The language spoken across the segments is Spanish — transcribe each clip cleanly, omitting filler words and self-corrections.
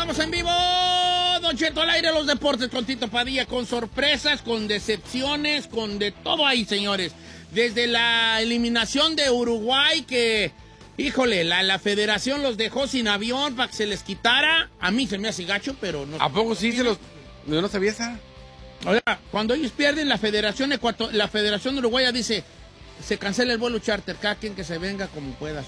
Estamos en vivo, Don Cheto al aire, los deportes con Tito Padilla, con sorpresas, con decepciones, con de todo ahí, señores. Desde la eliminación de Uruguay, que, híjole, la federación los dejó sin avión para que se les quitara. A mí se me hace gacho, pero no. ¿A poco sí se los...? Yo no sabía esa. Oiga, cuando ellos pierden, la federación uruguaya dice, se cancela el vuelo charter, cada quien que se venga como pueda.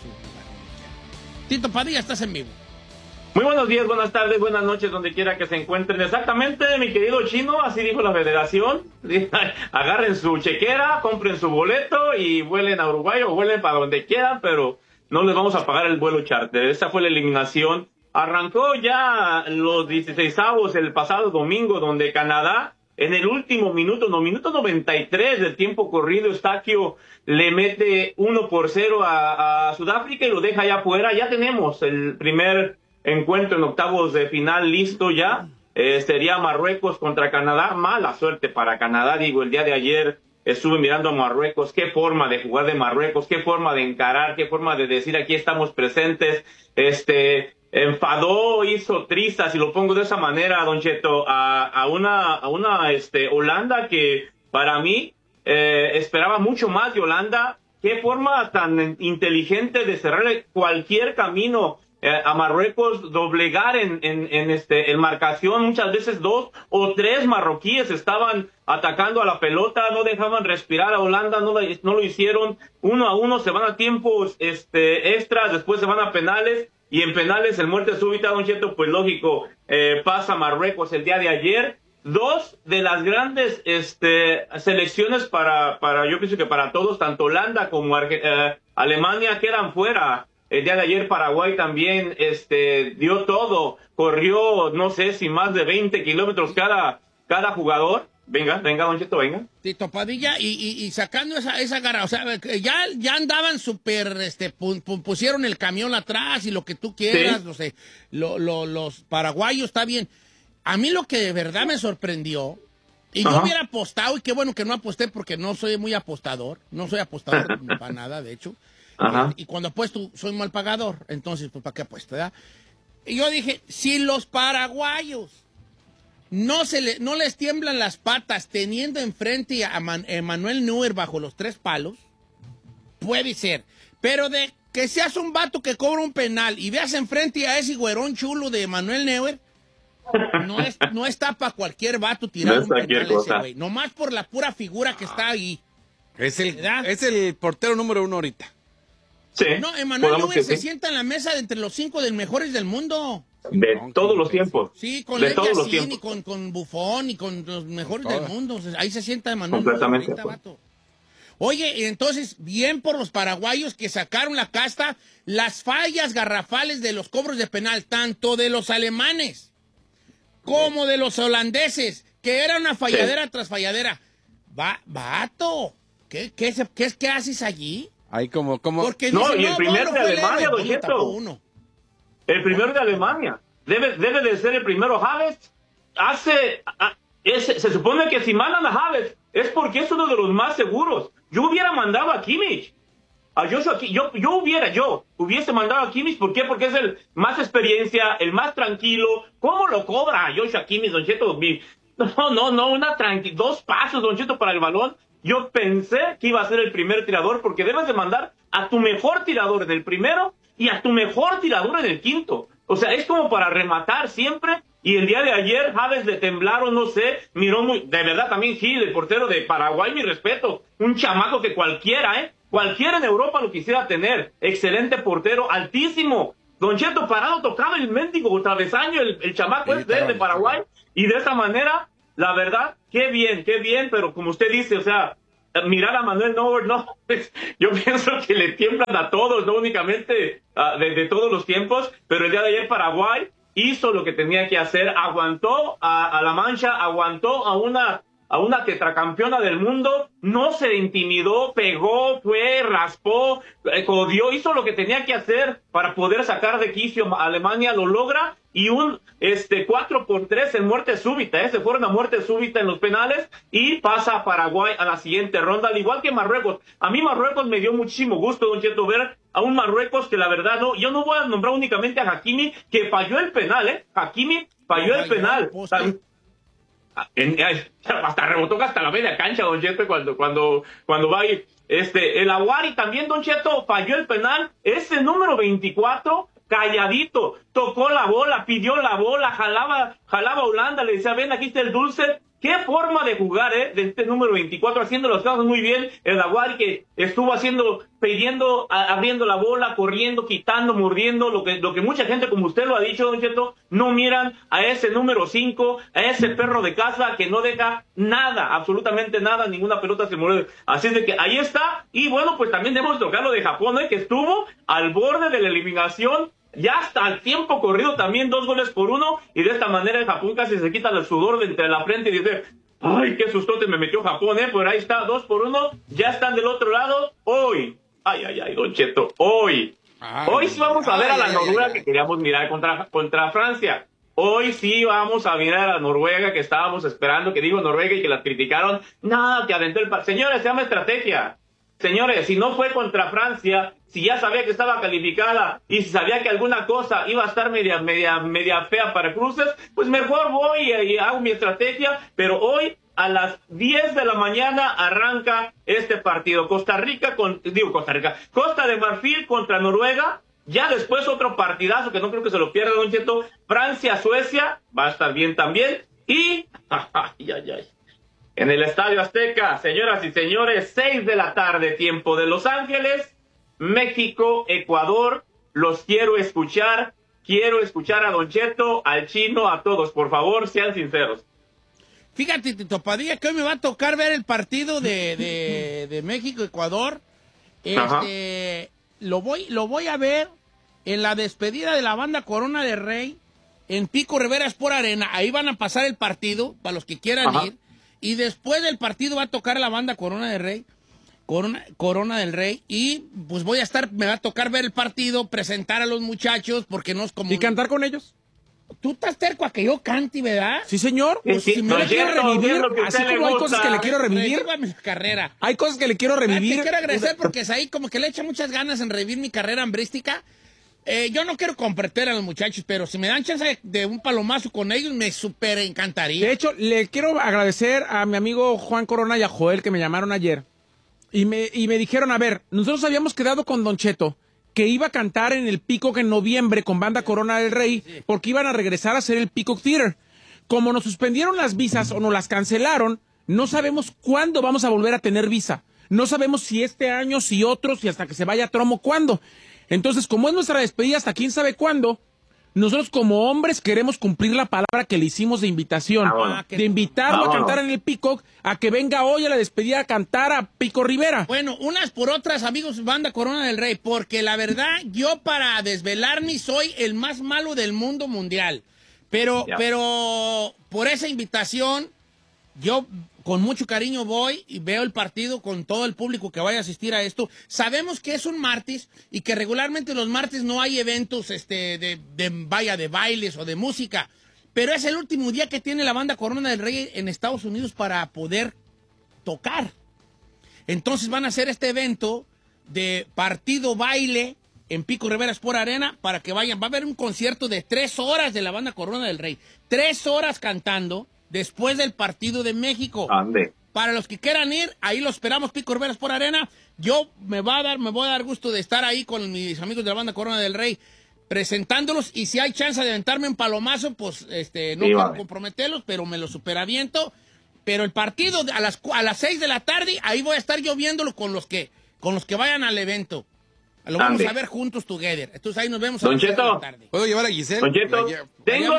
Tito Padilla, estás en vivo. Muy buenos días, buenas tardes, buenas noches, donde quiera que se encuentren. Exactamente, mi querido Chino, así dijo la federación. Agarren su chequera, compren su boleto y vuelen a Uruguay o vuelen para donde quieran, pero no les vamos a pagar el vuelo charter. Esa fue la eliminación. Arrancó ya los 16avos el pasado domingo, donde Canadá, en el último minuto, minuto 93 del tiempo corrido, Eustaquio le mete 1-0 a Sudáfrica y lo deja ya fuera. Ya tenemos el primer encuentro en octavos de final listo ya. Sería Marruecos contra Canadá. Mala suerte para Canadá, digo, el día de ayer estuve mirando a Marruecos, qué forma de jugar de Marruecos, qué forma de encarar, qué forma de decir aquí estamos presentes. Enfadó, hizo trizas, y lo pongo de esa manera, Don Cheto, a una Holanda que para mí esperaba mucho más de Holanda. Qué forma tan inteligente de cerrar cualquier camino a Marruecos, doblegar en marcación. Muchas veces 2 o 3 marroquíes estaban atacando a la pelota, no dejaban respirar a Holanda, no lo hicieron. 1-1, se van a tiempos extras, después se van a penales, y en penales el muerte súbita, Don Cheto, pues lógico, pasa Marruecos el día de ayer. 2 de las grandes selecciones para yo pienso que para todos, tanto Holanda como Alemania, quedan fuera. El día de ayer Paraguay también dio todo, corrió no sé si más de 20 kilómetros cada jugador. Venga, Don Cheto, venga. Tito Padilla, y sacando esa garra, o sea, ya andaban súper, pusieron el camión atrás y lo que tú quieras, Sí. No sé, los paraguayos, está bien. A mí lo que de verdad me sorprendió, y yo hubiera apostado, y qué bueno que no aposté porque no soy muy apostador, no soy apostador para nada, de hecho. Ajá. Y cuando apuesto soy mal pagador, entonces, pues, ¿para qué apuesto, verdad? Y yo dije, si los paraguayos no les tiemblan las patas teniendo enfrente a Manuel Neuer bajo los 3 palos, puede ser. Pero de que seas un vato que cobra un penal y veas enfrente a ese güerón chulo de Manuel Neuer, no está para cualquier vato tirar No un penal cosa. ese güey. Nomás por la pura figura que está ahí. Es ¿Verdad? el portero número 1 ahorita. Sí, No, Emanuel podamos Neuer que se sí. sienta en la mesa de entre los 5 de mejores del mundo. De todos los tiempos. Sí, con De todos los Leviasin y tiempos. con Buffon y con los mejores Todo. del mundo. O sea, ahí se sienta Emanuel Completamente Neuer, de ahorita, acuerdo. vato. Oye, entonces, bien por los paraguayos que sacaron la casta, las fallas garrafales de los cobros de penal, tanto de los alemanes como de los holandeses, que era una falladera tras falladera. Vato, ¿qué haces allí? Ahí como... Porque No, dicen, y el primero vos de fue Alemania, leve, Don vos no Cheto. tapó uno. El primero de Alemania. Debe de ser el primero. Havertz se supone que si mandan a Havertz es porque es uno de los más seguros. Yo hubiera mandado a Kimmich. A Joshua Kimmich. Yo hubiese mandado a Kimmich. ¿Por qué? Porque es el más experiencia, el más tranquilo. ¿Cómo lo cobra a Joshua Kimmich, Don Cheto? No, 2 pasos, Don Cheto, para el balón. Yo pensé que iba a ser el primer tirador, porque debes de mandar a tu mejor tirador en el primero y a tu mejor tirador en el quinto. O sea, es como para rematar siempre. Y el día de ayer, Javes le temblaron, no sé, miró muy... De verdad, también Gil, el portero de Paraguay, mi respeto. Un chamaco que cualquiera en Europa lo quisiera tener. Excelente portero, altísimo. Don Cheto parado, tocaba el mendigo travesaño, el chamaco Sí, de Paraguay. Y de esa manera, la verdad, qué bien, pero como usted dice, o sea, mirar a Manuel Neuer, no, yo pienso que le tiemblan a todos, no únicamente de todos los tiempos, pero el día de ayer Paraguay hizo lo que tenía que hacer, aguantó a la Mancha, aguantó a una tetracampeona del mundo, no se intimidó, pegó, raspó, codió, hizo lo que tenía que hacer para poder sacar de quicio a Alemania, lo logra, y un 4-3 en muerte súbita, se fueron a muerte súbita en los penales y pasa a Paraguay a la siguiente ronda, al igual que Marruecos. A mí Marruecos me dio muchísimo gusto, Don Cheto, ver a un Marruecos que la verdad yo no voy a nombrar únicamente a Hakimi, que falló el penal, Hakimi falló el penal. Hasta rebotó hasta la media cancha, Don Cheto, cuando va ahí. El Aguari también, Don Cheto, falló el penal. Ese número 24, calladito, tocó la bola, pidió la bola, jalaba a Holanda, le decía, ven, aquí está el dulce. Qué forma de jugar, de este número 24, haciendo las cosas muy bien. El Aguari que estuvo pidiendo, abriendo la bola, corriendo, quitando, mordiendo, lo que mucha gente, como usted lo ha dicho, Don Cheto, no miran a ese número 5, a ese perro de casa que no deja nada, absolutamente nada, ninguna pelota se mueve. Así es de que ahí está. Y bueno, pues también debemos tocar lo de Japón, que estuvo al borde de la eliminación. Ya hasta el tiempo corrido también 2-1, y de esta manera el Japón casi se quita el sudor de entre la frente y dice, ay, qué sustote me metió Japón, pero ahí está, 2-1, ya están del otro lado. Hoy, Don Cheto, hoy sí vamos a ver a la Noruega que queríamos mirar contra Francia. Hoy sí vamos a mirar a la Noruega que estábamos esperando, que digo Noruega y que la criticaron. Nada, que adentro señores, se llama estrategia. Señores, si no fue contra Francia, si ya sabía que estaba calificada y si sabía que alguna cosa iba a estar media fea para cruces, pues mejor voy y hago mi estrategia. Pero hoy a las 10 de la mañana arranca este partido. Costa de Marfil contra Noruega. Ya después otro partidazo que no creo que se lo pierda, Don Cheto. Francia-Suecia, va a estar bien también. Y en el Estadio Azteca, señoras y señores, 6 de la tarde, tiempo de Los Ángeles, México, Ecuador. Los quiero escuchar a Don Cheto, al Chino, a todos. Por favor, sean sinceros. Fíjate, Tito Padilla, que hoy me va a tocar ver el partido de México-Ecuador. Lo voy a ver en la despedida de la banda Corona del Rey, en Pico Rivera Sport Arena. Ahí van a pasar el partido, para los que quieran ir. Y después del partido va a tocar la banda Corona del Rey, y pues me va a tocar ver el partido, presentar a los muchachos, porque no es como... ¿Y cantar con ellos? Tú estás terco a que yo cante, ¿verdad? Sí, señor. Pues, si me quiero revivir, así como hay cosas que le quiero revivir. Mi carrera. Hay cosas que le quiero revivir. Te quiero agradecer porque es ahí como que le echa muchas ganas en revivir mi carrera hambrística. Yo no quiero competir a los muchachos, pero si me dan chance de un palomazo con ellos, me súper encantaría. De hecho, le quiero agradecer a mi amigo Juan Corona y a Joel, que me llamaron ayer. Y me dijeron, a ver, nosotros habíamos quedado con Don Cheto que iba a cantar en el Peacock en noviembre con banda Corona del Rey, porque iban a regresar a hacer el Peacock Theater. Como nos suspendieron las visas o nos las cancelaron, no sabemos cuándo vamos a volver a tener visa. No sabemos si este año, si otro, si hasta que se vaya Tromo, cuándo. Entonces, como es nuestra despedida hasta quién sabe cuándo, nosotros como hombres queremos cumplir la palabra que le hicimos de invitación, de invitarlo a cantar en el Peacock, a que venga hoy a la despedida a cantar a Pico Rivera. Bueno, unas por otras, amigos, banda Corona del Rey, porque la verdad, yo para desvelarme soy el más malo del mundo mundial. Pero por esa invitación, yo con mucho cariño voy y veo el partido con todo el público que vaya a asistir a esto. Sabemos que es un martes y que regularmente los martes no hay eventos de bailes o de música, pero es el último día que tiene la banda Corona del Rey en Estados Unidos para poder tocar. Entonces van a hacer este evento de partido baile en Pico Rivera Sport Arena para que vayan. Va a haber un concierto de 3 horas de la banda Corona del Rey. 3 horas cantando después del partido de México. Ande. Para los que quieran ir, ahí lo esperamos, Pico Rivera Sport Arena. Yo me voy a dar gusto de estar ahí con mis amigos de la banda Corona del Rey presentándolos, y si hay chance de aventarme un palomazo, pues no quiero comprometerlos, pero me lo superaviento. Pero el partido a las 6 de la tarde, ahí voy a estar yo viéndolo con los que vayan al evento. Lo vamos a ver juntos, together. Entonces ahí nos vemos a las 6 de la tarde. ¿Puedo llevar a Giselle? Don Cheto, tengo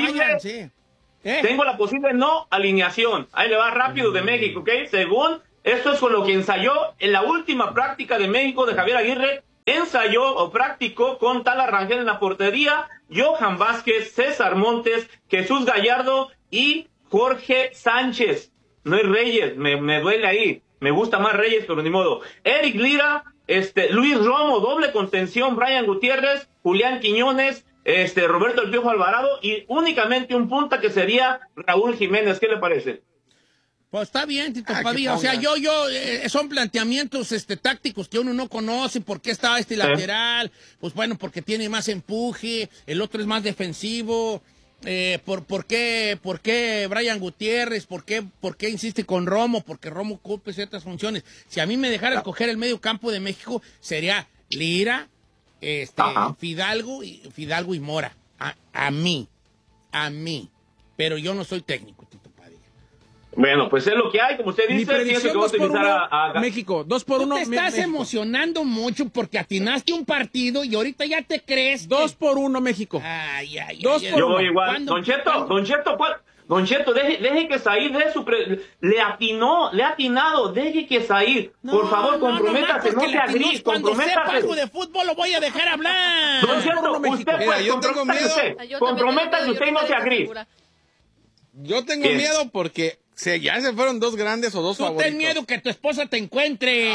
la posible no alineación. Ahí le va rápido de México, ¿ok? Según, esto es con lo que ensayó en la última práctica de México de Javier Aguirre. Ensayó o practicó con Tala Rangel en la portería, Johan Vázquez, César Montes, Jesús Gallardo y Jorge Sánchez. No es Reyes, me duele ahí. Me gusta más Reyes, pero ni modo. Eric Lira, Luis Romo, doble contención, Brian Gutiérrez, Julián Quiñones, Roberto El Piojo Alvarado y únicamente un punta que sería Raúl Jiménez. ¿Qué le parece? Pues está bien, Tito Padilla. O sea, son planteamientos tácticos que uno no conoce. ¿Por qué está lateral? Pues bueno, porque tiene más empuje. El otro es más defensivo. ¿Por qué Brian Gutiérrez? ¿Por qué insiste con Romo? Porque Romo cumple ciertas funciones. Si a mí me dejara escoger el medio campo de México, sería Lira, Fidalgo y Mora. A mí. Pero yo no soy técnico, Tito Padilla. Bueno, pues es lo que hay, como usted dice. Mi predicción 2-1, México. 2-1. Tú te estás emocionando mucho porque atinaste un partido y ahorita ya te crees. 2-1, México. Ay. 2-1. Yo voy igual. Don Cheto, deje que Said dé su... Le ha atinado, deje que Said, por favor, comprométase, no se agrie, cuando sepa comprométase. algo de fútbol lo voy a dejar hablar. Don Cheto, usted pues, yo tengo miedo. Comprométase usted y no se agrie. Yo tengo miedo porque ya se fueron dos grandes o dos favoritos. Ten miedo que tu esposa te encuentre.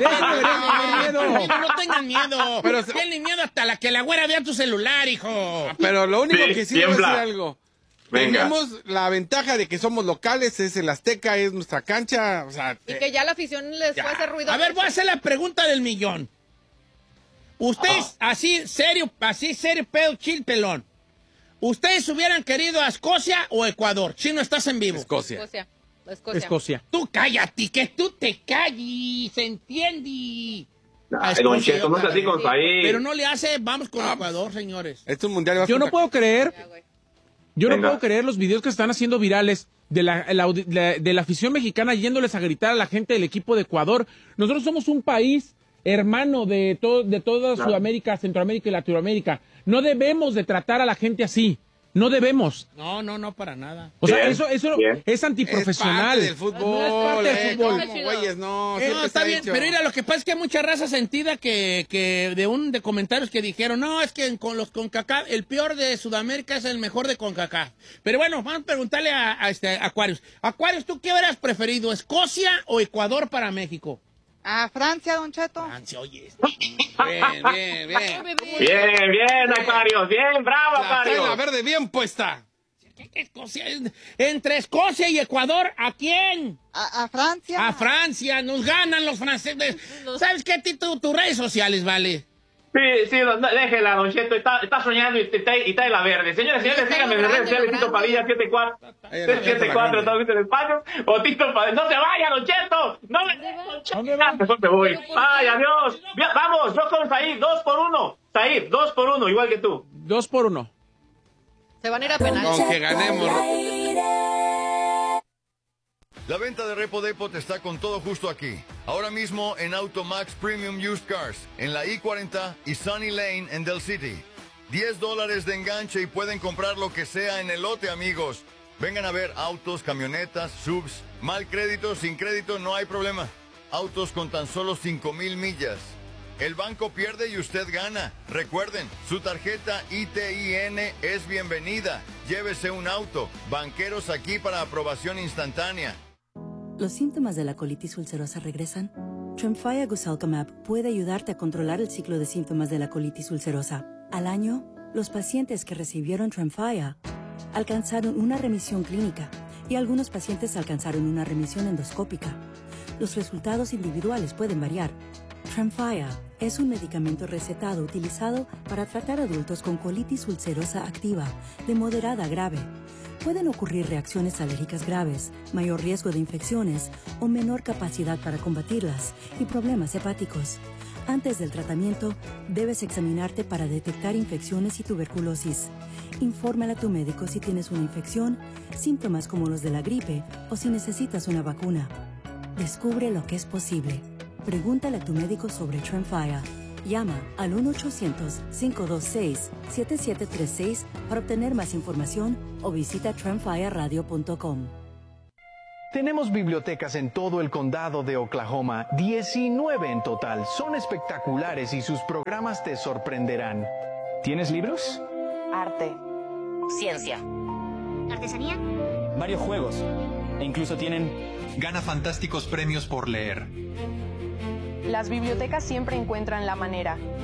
No tengan miedo. Tienen miedo hasta la güera vea tu celular, hijo. Pero lo único que sí debo decir algo. Venga. Tenemos la ventaja de que somos locales, es el Azteca, es nuestra cancha, o sea... Y que ya la afición les fue a hacer ruido. A ver, voy a hacer la pregunta del millón. Ustedes, así serio, pedo, chill, pelón. ¿Ustedes hubieran querido a Escocia o Ecuador? Chino, estás en vivo. Escocia. Tú cállate, que tú te calles, ¿se entiende? Don Cheto, no se así con Said. Pero no le hace, vamos con Ecuador, señores. Esto es un mundial. Yo no puedo creer los videos que están haciendo virales de la afición mexicana yéndoles a gritar a la gente del equipo de Ecuador. Nosotros somos un país hermano de toda Sudamérica, Centroamérica y Latinoamérica. No debemos de tratar a la gente así. No debemos. No, para nada. O sea, eso es antiprofesional. Es parte del fútbol. Güeyes, no, está bien, pero mira, lo que pasa es que hay mucha raza sentida que de comentarios que dijeron, no, es que con los CONCACAF, el peor de Sudamérica es el mejor de CONCACAF. Pero bueno, vamos a preguntarle a Aquarius. Aquarius, ¿tú qué hubieras preferido, Escocia o Ecuador para México? A Francia, Don Cheto. Francia, oye. Bien. Bien, Aquarius. Bien, bravo, Aquarius. La verde bien puesta. Entre Escocia y Ecuador, ¿a quién? A Francia. A Francia. Nos ganan los franceses. ¿Sabes qué? Tus redes sociales, vale. Sí, déjela, Don Cheto, está soñando y está en la verde. Señores, síganme en las redes sociales, Tito Padilla 74, todo en español, o Tito Padilla. ¡No se vaya, Don Cheto! ¡No me Don Cheto! Mejor me voy. ¡Ay, adiós! Vamos, yo con Said, 2-1. Said, 2-1, igual que tú. 2-1. Se van a ir a penal. Aunque ganemos. La venta de Repo Depot está con todo justo aquí. Ahora mismo en Automax Premium Used Cars, en la I-40 y Sunny Lane en Del City. $10 de enganche y pueden comprar lo que sea en el lote, amigos. Vengan a ver autos, camionetas, subs, mal crédito, sin crédito, no hay problema. Autos con tan solo 5,000 millas. El banco pierde y usted gana. Recuerden, su tarjeta ITIN es bienvenida. Llévese un auto. Banqueros aquí para aprobación instantánea. ¿Los síntomas de la colitis ulcerosa regresan? Tremfya Guselkumab puede ayudarte a controlar el ciclo de síntomas de la colitis ulcerosa. Al año, los pacientes que recibieron Tremfya alcanzaron una remisión clínica y algunos pacientes alcanzaron una remisión endoscópica. Los resultados individuales pueden variar. Tremfya es un medicamento recetado utilizado para tratar adultos con colitis ulcerosa activa de moderada a grave. Pueden ocurrir reacciones alérgicas graves, mayor riesgo de infecciones o menor capacidad para combatirlas y problemas hepáticos. Antes del tratamiento, debes examinarte para detectar infecciones y tuberculosis. Infórmale a tu médico si tienes una infección, síntomas como los de la gripe o si necesitas una vacuna. Descubre lo que es posible. Pregúntale a tu médico sobre Tremfya. Llama al 1-800-526-7736 para obtener más información o visita tremfyaradio.com. Tenemos bibliotecas en todo el condado de Oklahoma, 19 en total. Son espectaculares y sus programas te sorprenderán. ¿Tienes libros? Arte. Ciencia. Artesanía. Varios juegos. E incluso tienen... Gana fantásticos premios por leer. Las bibliotecas siempre encuentran la manera.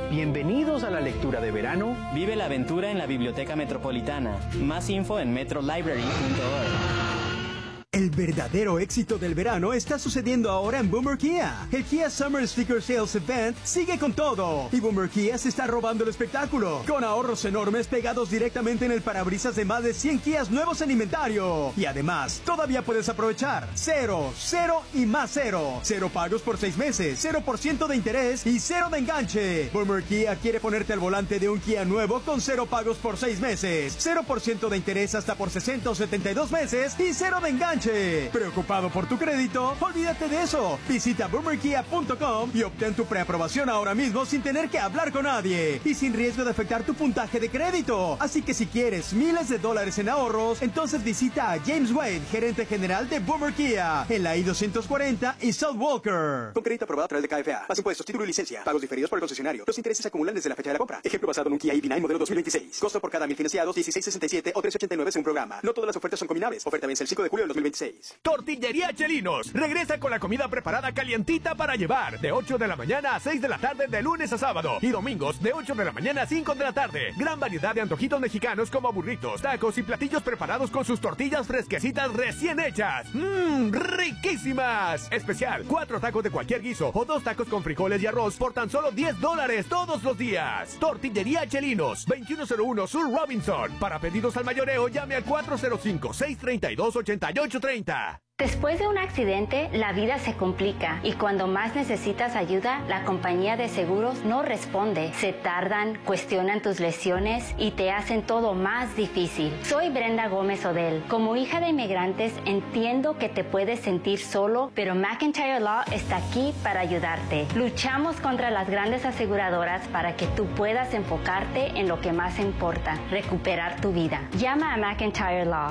Bienvenidos a la lectura de verano. Vive la aventura en la Biblioteca Metropolitana. Más info en metrolibrary.org. El verdadero éxito del verano está sucediendo ahora en Boomer Kia. El Kia Summer Sticker Sales Event sigue con todo. Y Boomer Kia se está robando el espectáculo, con ahorros enormes pegados directamente en el parabrisas de más de 100 Kias nuevos en inventario. Y además, todavía puedes aprovechar 0, 0 y más 0. 0 pagos por 6 meses, 0% de interés y 0 de enganche. Boomer Kia quiere ponerte al volante de un Kia nuevo con 0 pagos por 6 meses, 0% de interés hasta por 60 o 72 meses y 0 de enganche. ¿Preocupado por tu crédito? Olvídate de eso. Visita boomerkia.com y obtén tu preaprobación ahora mismo sin tener que hablar con nadie y sin riesgo de afectar tu puntaje de crédito. Así que si quieres miles de dólares en ahorros, entonces visita a James Wade, gerente general de Boomer Kia, en la I-240 y South Walker. Con crédito aprobado a través de KFA. Más impuestos, título y licencia. Pagos diferidos por el concesionario. Los intereses se acumulan desde la fecha de la compra. Ejemplo basado en un Kia EV9 modelo 2026. Costo por cada 1000 financiados, $16.67 o $13.89 según programa. No todas las ofertas son combinables. Oferta vence el 5 de julio del 2026. Tortillería Chelinos regresa con la comida preparada calientita para llevar, de 8 de la mañana a 6 de la tarde de lunes a sábado y domingos de 8 de la mañana a 5 de la tarde. Gran variedad de antojitos mexicanos como burritos, tacos y platillos preparados con sus tortillas fresquecitas recién hechas. ¡Riquísimas! Especial, 4 tacos de cualquier guiso o 2 tacos con frijoles y arroz por tan solo $10 todos los días. Tortillería Chelinos, 2101 Sur Robinson. Para pedidos al mayoreo, llame al 405-632-8830. Después de un accidente, la vida se complica y cuando más necesitas ayuda, la compañía de seguros no responde. Se tardan, cuestionan tus lesiones y te hacen todo más difícil. Soy Brenda Gómez Odell. Como hija de inmigrantes, entiendo que te puedes sentir solo, pero McIntyre Law está aquí para ayudarte. Luchamos contra las grandes aseguradoras para que tú puedas enfocarte en lo que más importa, recuperar tu vida. Llama a McIntyre Law,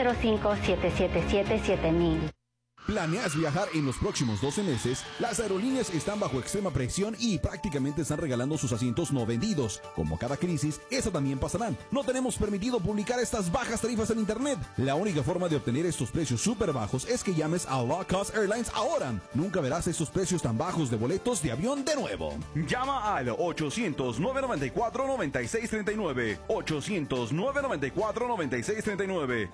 405-777-7000. ¿Planeas viajar en los próximos 12 meses? Las aerolíneas están bajo extrema presión y prácticamente están regalando sus asientos no vendidos. Como cada crisis, eso también pasará. No tenemos permitido publicar estas bajas tarifas en internet. La única forma de obtener estos precios súper bajos es que llames a Low Cost Airlines ahora. Nunca verás estos precios tan bajos de boletos de avión de nuevo. Llama al 800-994-9639. 800-994-9639.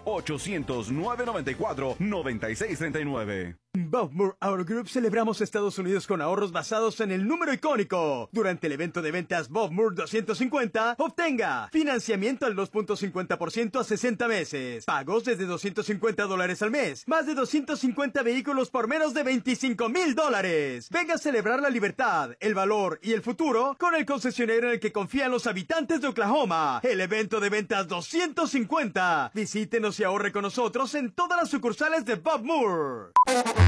800-994-9639. Bob Moore Auto Group celebramos Estados Unidos con ahorros basados en el número icónico. Durante el evento de ventas Bob Moore 250, obtenga financiamiento al 2.50% a 60 meses, pagos desde $250 al mes, más de 250 vehículos por menos de $25,000. Venga a celebrar la libertad, el valor y el futuro con el concesionario en el que confían los habitantes de Oklahoma. El evento de ventas 250. Visítenos y ahorre con nosotros en todas las sucursales de Bob Moore.